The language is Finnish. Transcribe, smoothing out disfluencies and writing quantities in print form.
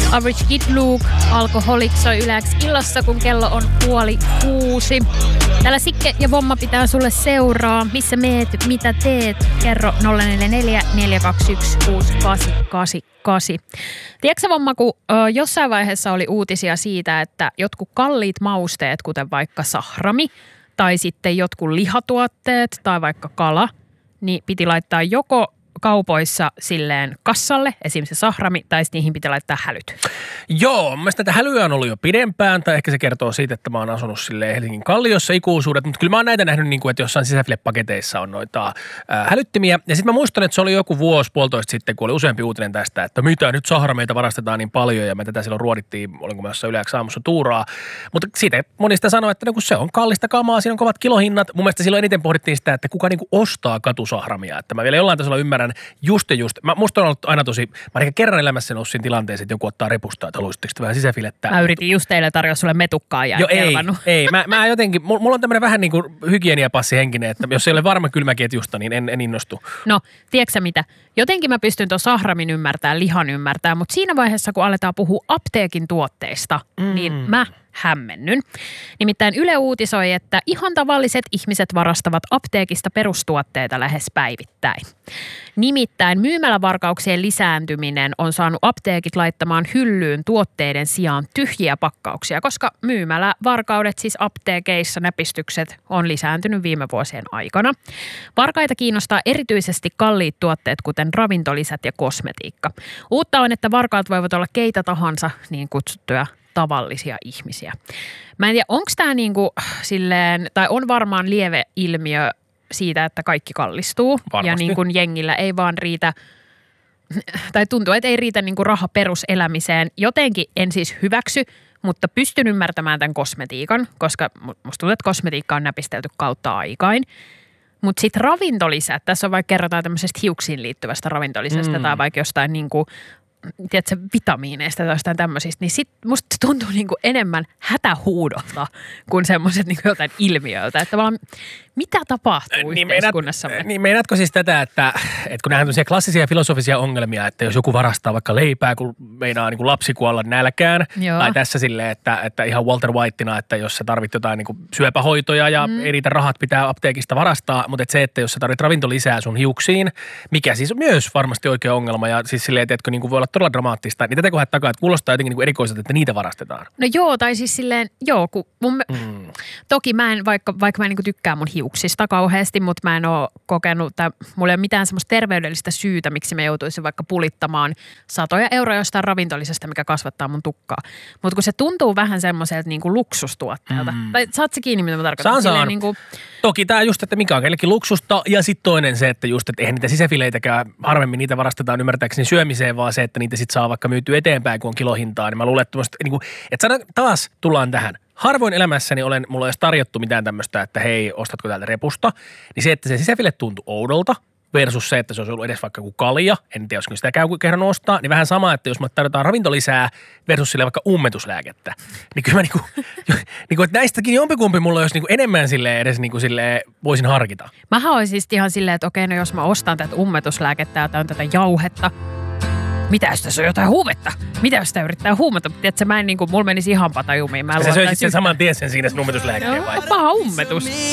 Average Kid Luke, Alcoholic soi Yleäks illassa, kun kello on 5:30. Täällä Sikke ja Vomma pitää sulle seuraa. Missä meet, mitä teet? Kerro 044 421 6888. Tiedätkö Vomma, kun jossain vaiheessa oli uutisia siitä, että jotkut kalliit mausteet, kuten vaikka sahrami, tai sitten jotkut lihatuotteet, tai vaikka kala, niin piti laittaa joko kaupoissa silleen kassalle, esimerkiksi se sahrami, tai sitten niihin pitää laittaa hälyt. Joo, mun mielestä tätä hälyä on ollut jo pidempään, tai ehkä se kertoo siitä, että mä oon asunut silleen Helsingin Kalliossa ikuisuudet, mutta kyllä mä oon näitä nähnyt niin kuin, että jossain sisäfilepaketeissa on noita hälyttimiä. Ja sitten mä muistan, että se oli joku puolitoista sitten, kun oli useampi uutinen tästä, että mitä nyt sahrameita varastetaan niin paljon, ja me tätä silloin ruodittiin, olinko mä jossain Yleäks aamussa tuuraa. Mutta siitä monista sanoi, että kun se on kallista kamaa, siinä on kovat kilohinnat. Mun mielestä silloin eniten pohdittiin sitä, että kuka niin kuin ostaa katusahramia, että mä vielä jollain tasolla ymmärrän just. Musta on ollut aina tosi, mä ehkä kerran elämässä noussut siinä tilanteeseen, että joku ottaa repustaa, että haluaisitteko vähän sisäfilettää. Mä yritin just teille tarjoa sulle metukkaa ja ei. Mä jotenkin, mulla on tämmöinen vähän niin kuin hygieniapassi henkinen, että jos ei ole varma kylmäketjusta, niin en innostu. No, tiedätkö mitä? Jotenkin mä pystyn tuon sahramin ymmärtämään, lihan ymmärtämään, mutta siinä vaiheessa, kun aletaan puhua apteekin tuotteista, niin mä hämmennyn. Nimittäin Yle uutisoi, että ihan tavalliset ihmiset varastavat apteekista perustuotteita lähes päivittäin. Nimittäin myymälävarkauksien lisääntyminen on saanut apteekit laittamaan hyllyyn tuotteiden sijaan tyhjiä pakkauksia, koska myymälävarkaudet, siis apteekeissa näpistykset, on lisääntynyt viime vuosien aikana. Varkaita kiinnostaa erityisesti kalliit tuotteet, kuten ravintolisät ja kosmetiikka. Uutta on, että varkaat voivat olla keitä tahansa niin kutsuttuja tavallisia ihmisiä. Mä en tiedä, onko tämä niinku silleen, tai on varmaan lieve ilmiö siitä, että kaikki kallistuu. Varmasti. Ja niin kuin jengillä ei vaan riitä, tai tuntuu, että ei riitä niinku raha peruselämiseen. Jotenkin en siis hyväksy, mutta pystyn ymmärtämään tämän kosmetiikan, koska musta tuntuu, että kosmetiikka on näpistelty kautta aikain. Mutta sitten ravintolisät, tässä on vaikka kerrotaan tämmöisestä hiuksiin liittyvästä ravintolisästä tai vaikka jostain niinku, tiedätkö, vitamiineista tai jostain tämmöisistä, niin sit musta tuntuu niinku enemmän hätähuudolta kuin semmoiset niinku jotain ilmiöiltä. Että tavallaan mitä tapahtuu yhteiskunnassamme? Meinaatko siis tätä, että kun nähdään tämmöisiä klassisia filosofisia ongelmia, että jos joku varastaa vaikka leipää, kun meinaa niin kuin lapsi kuolla nälkään, tai tässä silleen, että ihan Walter Whiteina, että jos sä tarvit jotain niin kuin syöpähoitoja ja ei niitä rahat pitää apteekista varastaa, mutta että se, että jos sä tarvit ravintolisää sun hiuksiin, mikä siis on myös varmasti oikea ongelma ja siis silleen, että niin kuin voi olla todella dramaattista, niin tätä kohdata takaa, että kuulostaa jotenkin niin kuin erikoiselta, että niitä varastetaan. No joo, tai siis silleen, kun toki mä en, vaikka mä en niin kuin tykkää mun hiuksista kauheasti, mutta mä en ole kokenut, tai mulla ei ole mitään semmoista terveydellistä syytä, miksi mä joutuisin vaikka pulittamaan satoja euroja jostain ravintolisesta, mikä kasvattaa mun tukkaa. Mutta kun se tuntuu vähän semmoiselta niin kuin luksustuotteelta. Tai saat se kiinni, mitä mä tarkoitan? Saan. Niin kuin toki tämä just, että mikä on kellekin luksusta, ja sitten toinen se, että just, että eihän niitä sisäfileitäkään harvemmin niitä varastetaan ymmärtääkseni syömiseen, vaan se, että niitä sitten saa vaikka myytyä eteenpäin, kun on kilohintaa, niin mä luulen, että taas tullaan tähän. Harvoin elämässäni mulla ei edes tarjottu mitään tämmöistä, että hei, ostatko täältä repusta, niin se, että se sisäfile tuntui oudolta versus se, että se olisi ollut edes vaikka joku kalja, en tiedä, olisiko sitä käy kerran ostaa, niin vähän sama, että jos me tarjotaan ravintolisää versus sille vaikka ummetuslääkettä, niin kyllä mä niinku, että näistäkin jompikumpi mulla olisi niinku enemmän silleen edes niinku silleen voisin harkita. Mähän olisin siis ihan silleen, että okei, no jos mä ostan tätä ummetuslääkettä ja tätä jauhetta, mitä jos tässä on jotain huumetta? Mitä jos sitä yrittää huumata? Tiedätkö, mä en mulla menisi ihan patajumiin. Sä söisit sen saman tien sen siinä sun ummetuslääkkeen vai? Paha ummetus.